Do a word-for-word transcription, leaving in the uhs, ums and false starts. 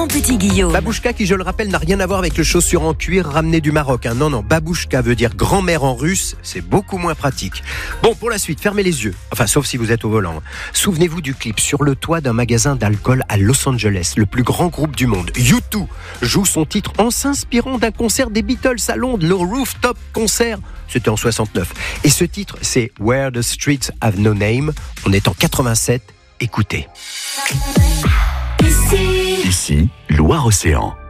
Mon petit Guillaume. Babouchka qui, je le rappelle, n'a rien à voir avec le chaussure en cuir ramené du Maroc. Hein. Non, non, babouchka veut dire grand-mère en russe, c'est beaucoup moins pratique. Bon, pour la suite, fermez les yeux. Enfin, sauf si vous êtes au volant. Souvenez-vous du clip sur le toit d'un magasin d'alcool à Los Angeles. Le plus grand groupe du monde, U deux, joue son titre en s'inspirant d'un concert des Beatles à Londres, le Rooftop Concert. C'était en soixante-neuf. Et ce titre, c'est Where the Streets Have No Name. On est en quatre-vingt-sept. Écoutez. Ici, Ici, Loire-Océan.